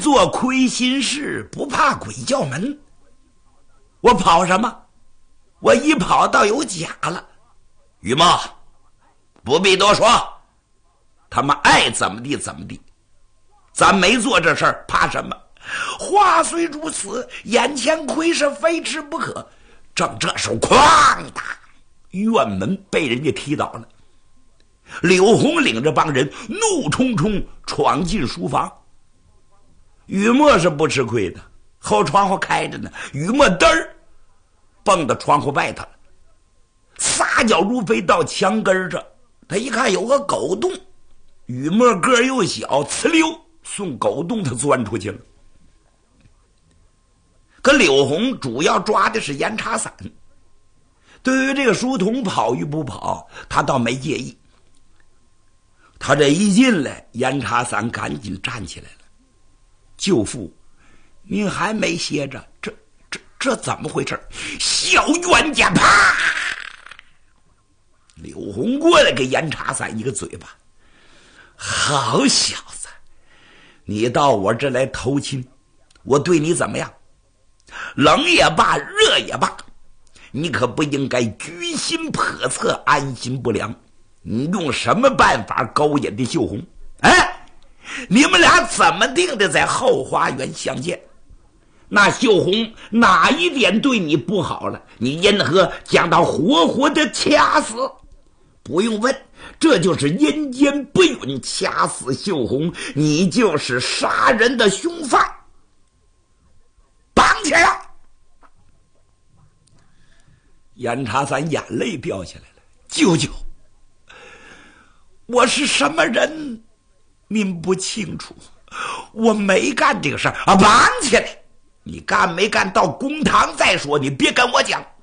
做亏心事，不怕鬼叫门。我跑什么？我一跑倒有假了。于墨，不必多说，他们爱怎么地怎么地，咱没做这事儿，怕什么？话虽如此，眼前亏是非吃不可。正这时候，哐当，院门被人家踢倒了。柳红领着帮人怒冲冲闯进书房。雨墨是不吃亏的，后窗户开着呢，雨墨嘚儿蹦到窗户外头了，撒脚如飞到墙根这。他一看有个狗洞，雨墨个儿又小，呲溜从狗洞他钻出去了。可柳红主要抓的是严查伞，对于这个书童跑与不跑，他倒没介意。他这一进来，严查伞赶紧站起来了。舅父，您还没歇着？这怎么回事？小冤家！啪！柳红过来给严查伞一个嘴巴。好小子，你到我这来偷亲，我对你怎么样？冷也罢，热也罢，你可不应该居心叵测，安心不良。你用什么办法勾引的秀红？哎，你们俩怎么定的在后花园相见？那秀红哪一点对你不好了？你因何将她活活的掐死？不用问，这就是阴间不允，掐死秀红，你就是杀人的凶犯。绑起来！严查伞眼泪掉下来了。舅舅，我是什么人您不清楚，我没干这个事儿啊！绑起来！你干没干到公堂再说，你别跟我讲。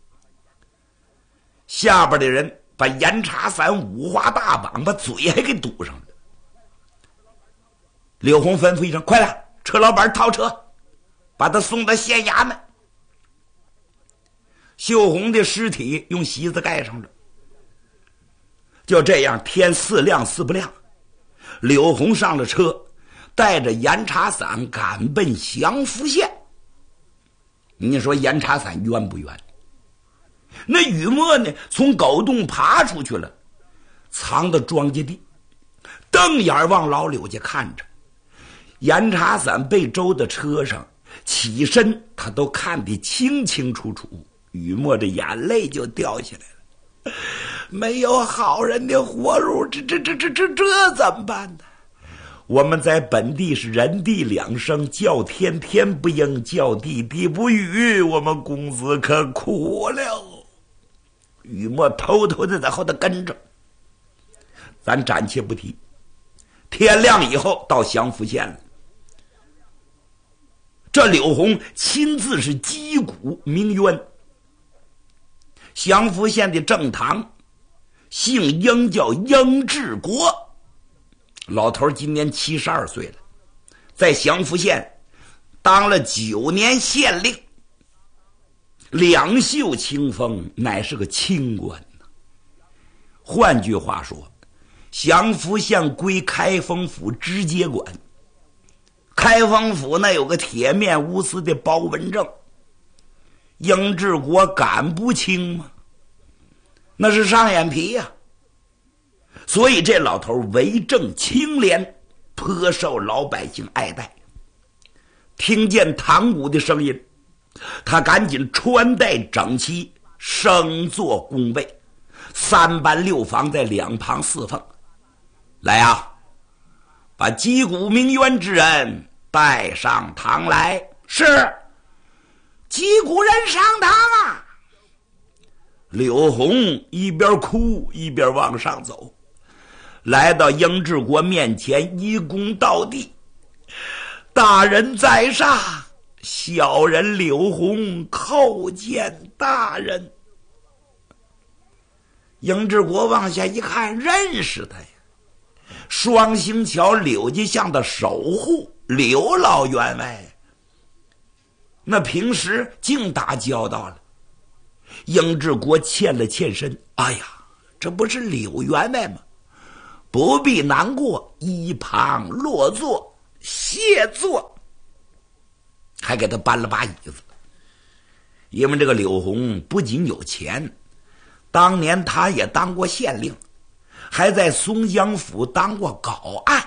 下边的人把严查伞五花大绑，把嘴还给堵上了。柳红吩咐一声：“快点，车老板套车，把他送到县衙门。”秀红的尸体用席子盖上了。就这样，天似亮似不亮，柳红上了车，带着严查伞赶奔祥福县。你说严查伞冤不冤？那雨墨呢，从狗洞爬出去了，藏到庄稼地，瞪眼往老柳家看着。严查伞被周到车上，起身他都看得清清楚楚，雨墨的眼泪就掉下来了。没有好人的活路，这怎么办呢？我们在本地是人地两生，叫天天不应，叫地地不语，我们公子可苦了。雨墨偷偷的在后头跟着，咱暂且不提。天亮以后到祥福县了，这柳红亲自是击鼓鸣冤。祥福县的正堂姓英，叫英治国，老头今年72岁了，在祥福县当了9年县令，两袖清风，乃是个清官。换句话说，祥福县归开封府直接管。开封府那有个铁面无私的包文正，英治国敢不清吗？那是上眼皮呀。所以这老头为政清廉，颇受老百姓爱戴。听见堂鼓的声音，他赶紧穿戴整齐，升坐宫位，3班6房在两旁侍奉。来啊，把击鼓鸣冤之人带上堂来。是，击鼓人上堂啊！柳红一边哭一边往上走，来到英治国面前，一躬到地：“大人在上，小人柳红叩见大人。”英治国往下一看，认识他呀，双星桥柳家巷的守护柳老员外，那平时净打交道了。英治国欠了欠身：“哎呀，这不是柳员外吗？不必难过，一旁落座， 谢座，还给他搬了把椅子。因为这个柳红不仅有钱，当年他也当过县令，还在松江府当过高案，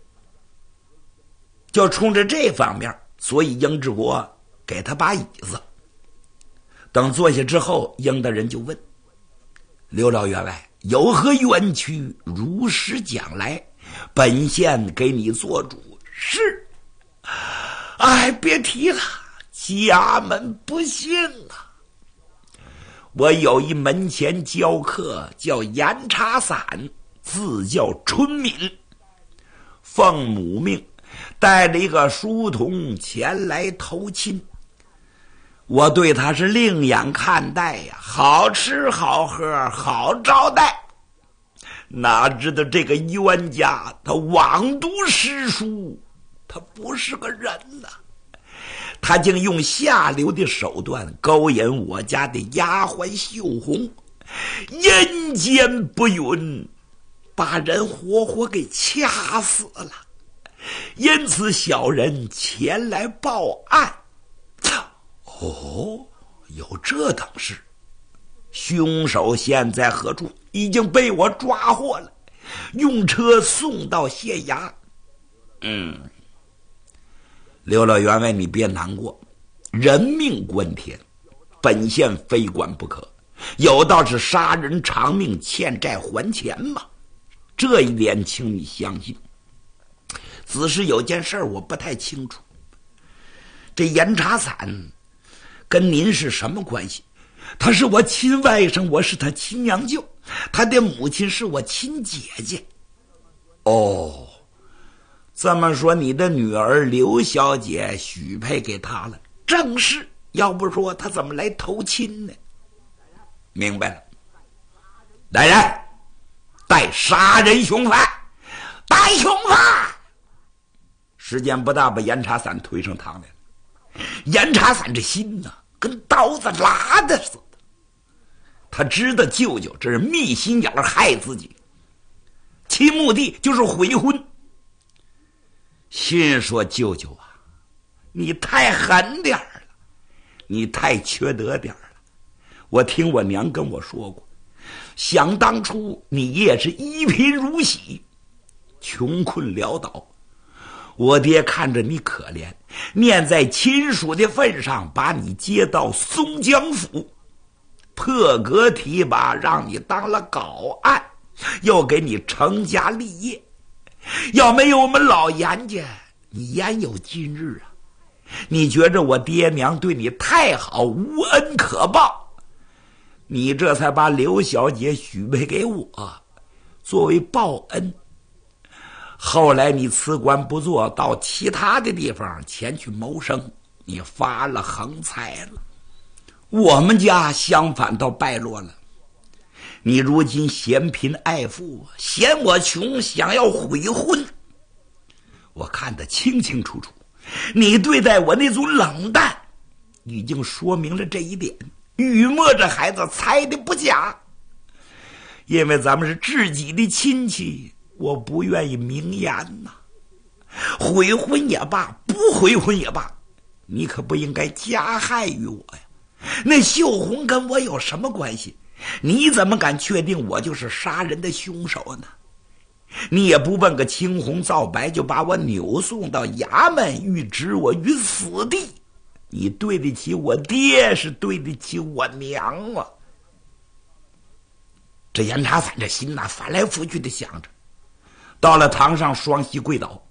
就冲着这方面，所以英治国给他把椅子。等坐下之后，英大人就问刘老员外有何冤屈，如实讲来，本县给你做主。是，哎，别提了，家门不幸啊！我有一门前教客叫严茶散，字叫春敏，奉母命带了一个书童前来投亲。我对他是另眼看待呀，好吃好喝好招待。哪知道这个冤家他枉读诗书，他不是个人呐！他竟用下流的手段勾引我家的丫鬟秀红，阴间不允，把人活活给掐死了。因此小人前来报案。哦，有这等事？凶手现在何处？已经被我抓获了，用车送到县衙。刘老员外，你别难过，人命关天，本县非管不可。有道是杀人偿命，欠债还钱嘛，这一点请你相信。只是有件事我不太清楚，这严茶散跟您是什么关系？他是我亲外甥，我是他亲娘舅，他的母亲是我亲姐姐。哦，这么说你的女儿刘小姐许配给他了？正是，要不说他怎么来投亲呢？明白了。来人，带杀人凶犯，带凶犯！时间不大，把严茶散推上堂来了。严茶散这心呢，跟刀子拉的似的。他知道舅舅这是密心眼害自己，其目的就是悔婚。心说舅舅啊，你太狠点了，你太缺德点了。我听我娘跟我说过，想当初你也是一贫如洗，穷困潦倒。我爹看着你可怜，念在亲属的份上，把你接到松江府，破格提拔，让你当了高案，又给你成家立业。要没有我们老严家，你焉有今日啊？你觉着我爹娘对你太好，无恩可报，你这才把刘小姐许配给我，作为报恩。后来你辞官不做，到其他的地方前去谋生，你发了横财了。我们家相反倒败落了。你如今嫌贫爱富，嫌我穷，想要悔婚。我看得清清楚楚，你对待我那种冷淡，已经说明了这一点。雨墨这孩子猜的不假，因为咱们是知己的亲戚，我不愿意明言呐。悔婚也罢，不悔婚也罢，你可不应该加害于我呀。那秀红跟我有什么关系？你怎么敢确定我就是杀人的凶手呢？你也不问个青红皂白，就把我扭送到衙门，欲置我于死地。你对得起我爹，是对得起我娘啊！这严茶散这心呐，翻来覆去的想着。到了堂上，双膝跪倒。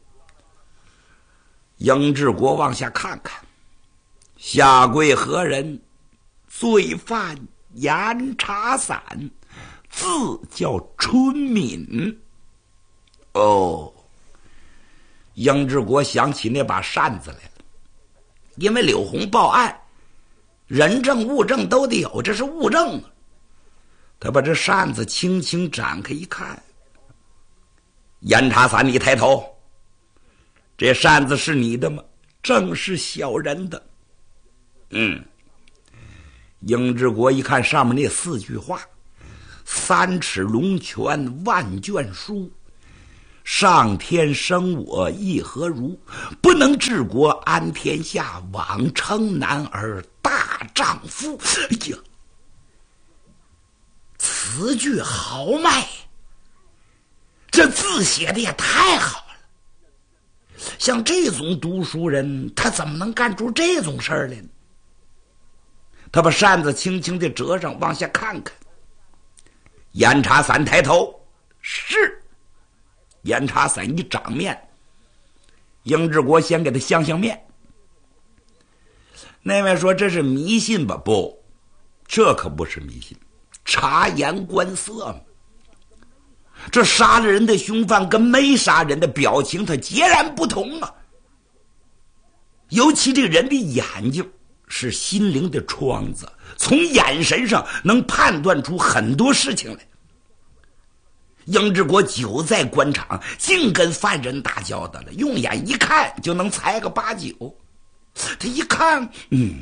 英治国往下看看，下跪何人？罪犯严茶散，字叫春敏。哦，英治国想起那把扇子来了。因为柳红报案，人证物证都得有，这是物证啊。他把这扇子轻轻展开一看，严茶散，你抬头，这扇子是你的吗？正是小人的。英治国一看上面那4句话：3尺龙泉万卷书， 上天生我亦何如？不能治国安天下，枉称男儿大丈夫。哎呀，词句豪迈，这字写的也太好了。像这种读书人，他怎么能干出这种事儿来呢？他把扇子轻轻地折上，往下看看。严查伞抬头，是。严查伞一掌面，英志国先给他相面。那位说这是迷信吧？不，这可不是迷信，察言观色嘛。这杀了人的凶犯跟没杀人的表情他截然不同啊。尤其这个人的眼睛是心灵的窗子，从眼神上能判断出很多事情来。英志国久在官场，净跟犯人打交道了，用眼一看就能猜个八九。他一看，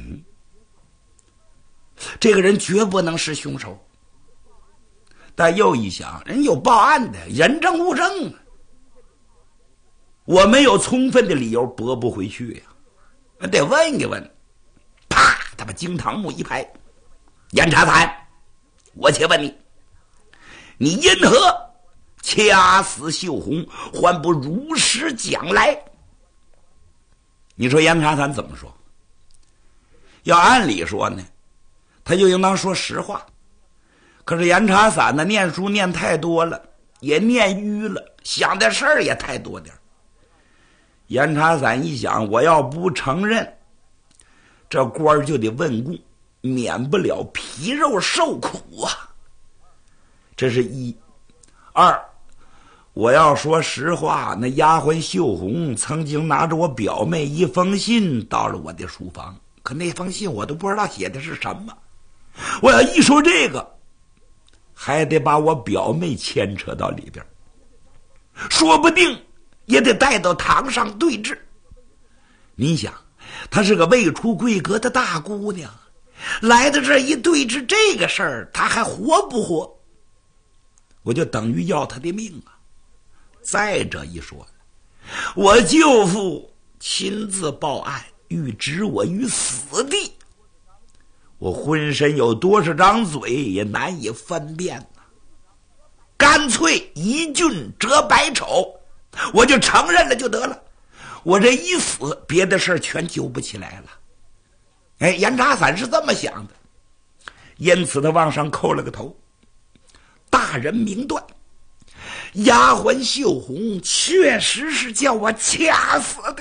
这个人绝不能是凶手。但又一想，人有报案的，人证物证啊，我没有充分的理由驳不回去呀，得问一问。啪，他把惊堂木一拍，严查伞，我且问你，你因何掐死秀红，还不如实讲来？你说严查伞怎么说？要按理说呢，他就应当说实话。可是严查伞呢，念书念太多了，也念愚了，想的事儿也太多点。严查伞一想，我要不承认，这官就得问供，免不了皮肉受苦啊。这是一。二，我要说实话，那丫鬟秀红曾经拿着我表妹一封信到了我的书房，可那封信我都不知道写的是什么。我要一说这个，还得把我表妹牵扯到里边，说不定也得带到堂上对质。你想，她是个未出贵阁的大姑娘，来到这一对质这个事儿，她还活不活？我就等于要她的命啊！再者一说，我舅父亲自报案，欲置我于死地，我浑身有多少张嘴也难以分辨呐。干脆一俊折百丑，我就承认了就得了。我这一死，别的事全揪不起来了。哎，严查伞是这么想的，因此他往上叩了个头。大人明断，丫鬟秀红确实是叫我掐死的。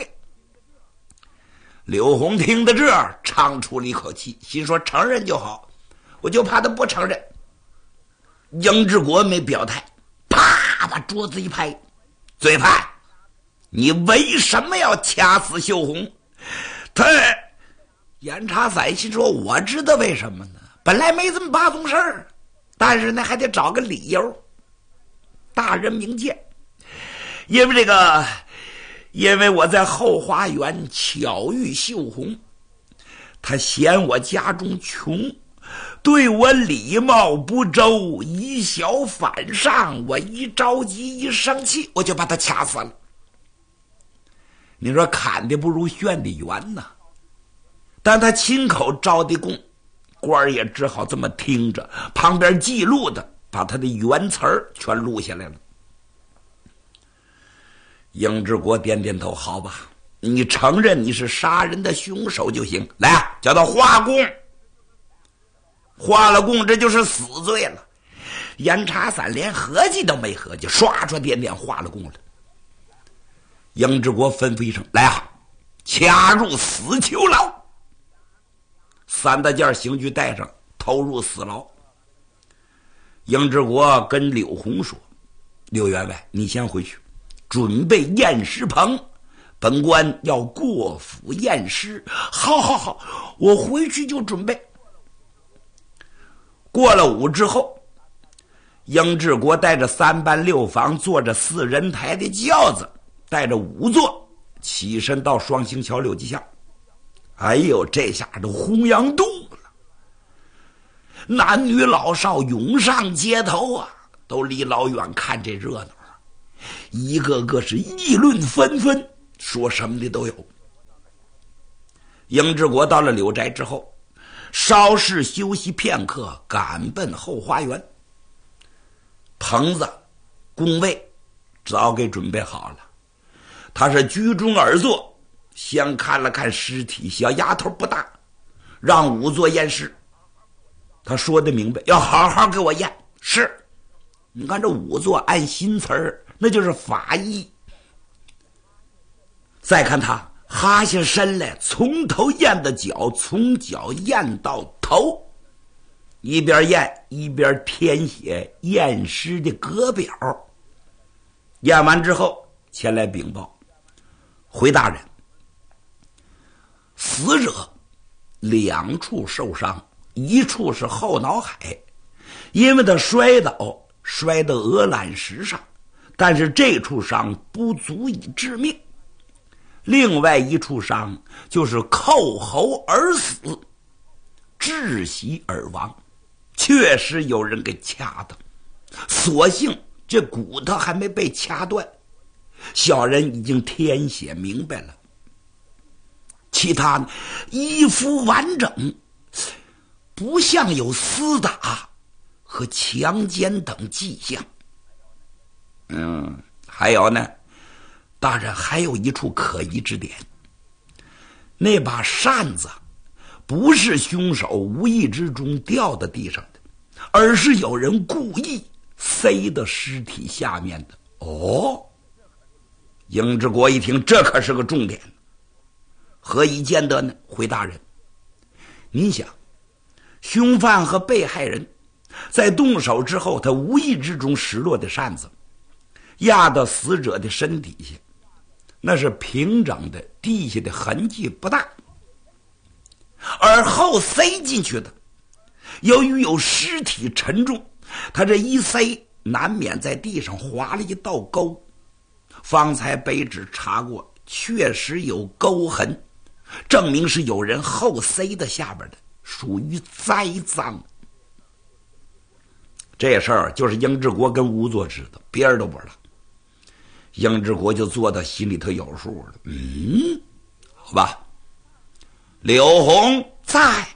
柳红听到这儿，长出了一口气，心说承认就好，我就怕他不承认。英志国没表态，啪把桌子一拍，罪犯，你为什么要掐死秀红？他严查伞心说，我知道为什么呢，本来没这么八宗事儿，但是呢还得找个理由。大人明鉴，因为我在后花园巧遇秀红，他嫌我家中穷，对我礼貌不周，以小反上，我一着急一生气，我就把他掐死了。你说砍的不如炫的圆呐，但他亲口招的供，官儿也只好这么听着，旁边记录的把他的原词儿全录下来了。英志国点点头，好吧，你承认你是杀人的凶手就行，来啊，叫他画供。画了供，这就是死罪了。严查伞连合计都没合计，刷刷点点画了供了。英志国吩咐一声，来啊，掐入死囚牢。三大件刑具带上，投入死牢。英志国跟柳红说，柳员外，你先回去准备验尸棚，本官要过府验尸。好，我回去就准备。过了午之后，英志国带着3班6房，坐着4人抬的轿子，带着5座，起身到双星桥柳记巷。哎呦，这下都洪洋洞了，男女老少涌上街头啊，都离老远看这热闹。 一个个是议论纷纷，说什么的都有。英志国到了柳宅之后，稍事休息片刻，赶奔后花园。棚子、工位早给准备好了，他是居中而坐，先看了看尸体，小丫头不大，让仵作验尸。他说的明白，要好好给我验。是，你看这仵作按新词儿，那就是法医。再看他哈下身来，从头验到脚，从脚验到头，一边验一边填写验尸的格表。验完之后前来禀报，回大人，死者2处受伤，一处是后脑海，因为他摔倒摔到鹅卵石上，但是这处伤不足以致命。另外一处伤就是扣喉而死，窒息而亡，确实有人给掐的，所幸这骨头还没被掐断，小人已经填写明白了。其他呢，衣服完整，不像有厮打和强奸等迹象。还有呢，大人还有一处可疑之点，那把扇子不是凶手无意之中掉到地上的，而是有人故意塞到尸体下面的。哦，英志国一听，这可是个重点。何以见得呢？回大人，您想，凶犯和被害人在动手之后，他无意之中拾落的扇子压到死者的身体下，那是平整的，地下的痕迹不大。而后塞进去的，由于有尸体沉重，他这一塞难免在地上划了一道沟。方才北指查过，确实有沟痕，证明是有人后塞到下边的，属于栽赃。这事儿就是英志国跟仵作知道，别人都不知道。英志国就做到心里头有数了。好吧，柳红在，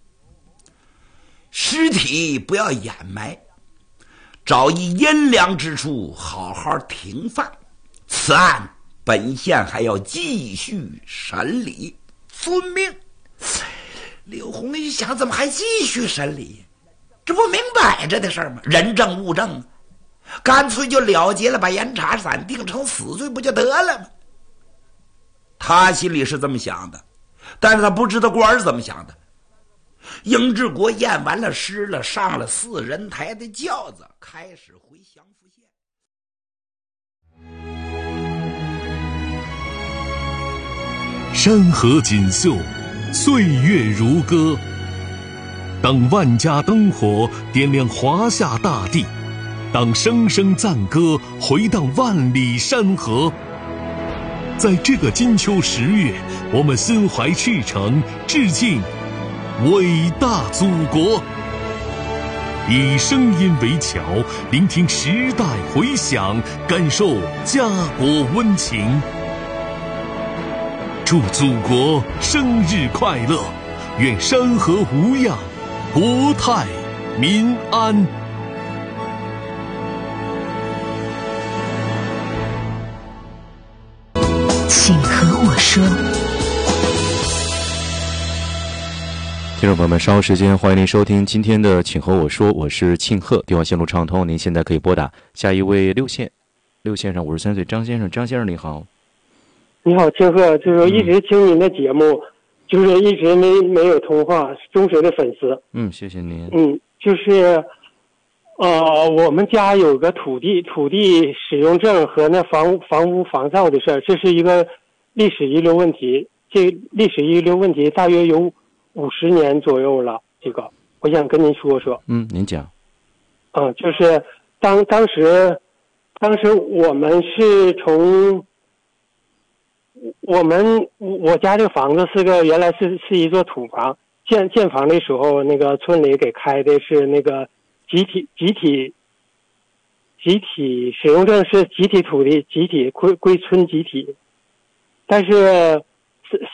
尸体不要掩埋，找一阴凉之处好好停放。此案本县还要继续审理。遵命。柳红一想，怎么还继续审理？这不明摆着的事儿吗？人证物证，干脆就了结了，把严查散定成死罪不就得了吗？他心里是这么想的，但是他不知道官儿怎么想的。英志国验完了尸了，上了4人台的轿子，开始回祥符县。 山河锦绣，岁月如歌。当万家灯火点亮华夏大地，当声声赞歌回荡万里山河。在这个金秋10月，我们心怀赤诚，致敬伟大祖国。以声音为桥，聆听时代回响，感受家国温情。祝祖国生日快乐，愿山河无恙，国泰民安。 请和我说。 听众朋友们，稍后时间欢迎您收听今天的请和我说，我是庆贺，电话线路畅通，您现在可以拨打下一位6线上53岁张先生。张先生你好。 你好，庆贺，就是一直听您的节目，就是一直没有通话，忠实的粉丝。 谢谢您。 就是我们家有个土地使用证和那房屋防噪的事儿，这是一个历史遗留问题。这历史遗留问题大约有50年左右了。这个我想跟您说说。 您讲。 就是当时我们是从我家这个房子原来是一座土房，建房的时候，那个村里给开的是那个集体集体使用证是集体土地，集体归村集体，但是